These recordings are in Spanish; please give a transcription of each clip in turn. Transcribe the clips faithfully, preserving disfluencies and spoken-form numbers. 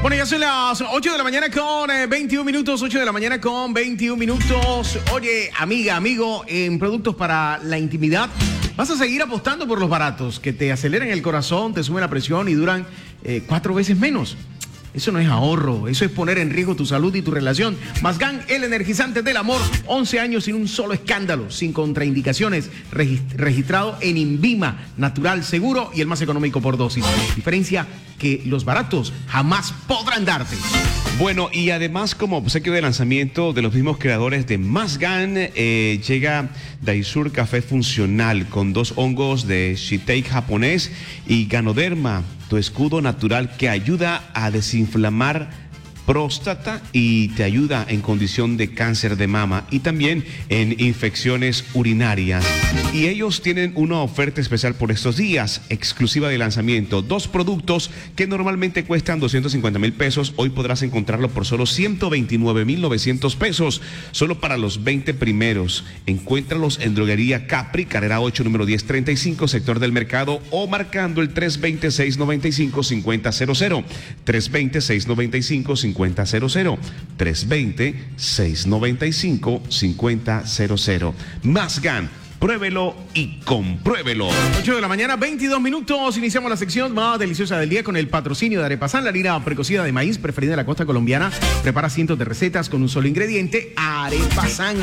Bueno, ya son las ocho de la mañana con eh, veintiún minutos, ocho de la mañana con veintiún minutos. Oye, amiga, amigo, en productos para la intimidad, ¿vas a seguir apostando por los baratos que te aceleran el corazón, te suben la presión y duran eh, cuatro veces menos? Eso no es ahorro, eso es poner en riesgo tu salud y tu relación. Masgan, el energizante del amor, once años sin un solo escándalo, sin contraindicaciones, regist- registrado en INVIMA, natural, seguro y el más económico por dosis. Diferencia que los baratos jamás podrán darte. Bueno, y además como obsequio de lanzamiento de los mismos creadores de Masgan, eh, llega Daisur Café Funcional con dos hongos de Shiitake japonés y Ganoderma, tu escudo natural que ayuda a desinflamar próstata y te ayuda en condición de cáncer de mama y también en infecciones urinarias. Y ellos tienen una oferta especial por estos días, exclusiva de lanzamiento. Dos productos que normalmente cuestan doscientos cincuenta mil pesos, hoy podrás encontrarlo por solo ciento veintinueve mil novecientos pesos, solo para los veinte primeros. Encuéntralos en Droguería Capri, carrera ocho, número diez treinta y cinco, sector del mercado, o marcando el tres dos cero, seis nueve cinco, cinco cero cero cero, tres dos cero, seis nueve cinco, cinco cero cero, tres dos cero, seis nueve cinco, cinco cero cero. Masgan, pruébelo y compruébelo. ocho de la mañana, veintidós minutos. Iniciamos la sección más deliciosa del día con el patrocinio de Arepazán, la harina precocida de maíz preferida de la costa colombiana. Prepara cientos de recetas con un solo ingrediente, Arepazán.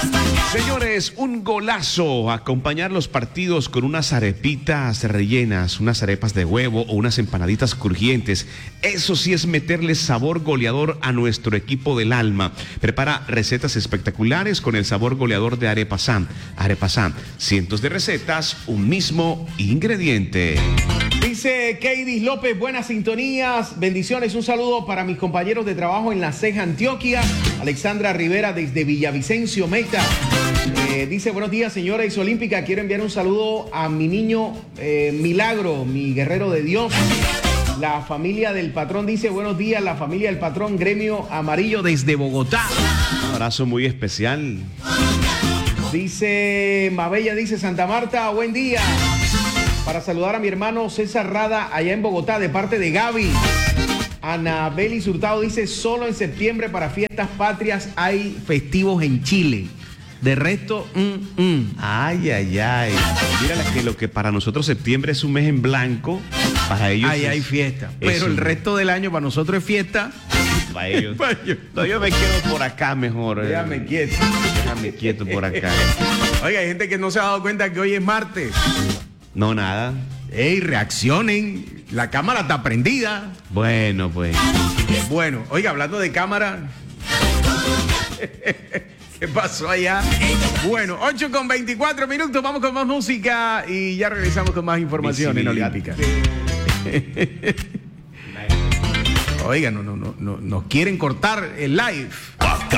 Señores, un golazo. Acompañar los partidos con unas arepitas rellenas, unas arepas de huevo o unas empanaditas crujientes. Eso sí es meterle sabor goleador a nuestro equipo del alma. Prepara recetas espectaculares con el sabor goleador de Arepazán. Arepazán, cientos de recetas, un mismo ingrediente. Dice Keidis López, buenas sintonías, bendiciones, un saludo para mis compañeros de trabajo en La Ceja, Antioquia. Alexandra Rivera desde Villavicencio, Meta. Eh, dice, buenos días, señora Isolímpica, quiero enviar un saludo a mi niño eh, Milagro, mi guerrero de Dios. La familia del patrón dice, buenos días, la familia del patrón Gremio Amarillo desde Bogotá. Un abrazo muy especial. Dice Mabella, dice Santa Marta, buen día. Para saludar a mi hermano César Rada allá en Bogotá de parte de Gaby. Ana Belis Hurtado dice, solo en septiembre para fiestas patrias hay festivos en Chile. De resto, mm, mm. Ay, ay, ay. Mira que lo que para nosotros septiembre es un mes en blanco, para ellos Ahí es, hay fiesta. Pero el un... resto del año para nosotros es fiesta. Para ellos. No, yo me quedo por acá mejor. Déjame quieto. Déjame quieto por acá. Oiga, hay gente que no se ha dado cuenta que hoy es martes. No, nada. Ey, reaccionen. La cámara está prendida. Bueno, pues. Bueno, oiga, hablando de cámara. ¿Qué pasó allá? Bueno, ocho con veinticuatro minutos. Vamos con más música y ya regresamos con más información en Olímpica. Oiga, no, no, no, no, nos quieren cortar el live.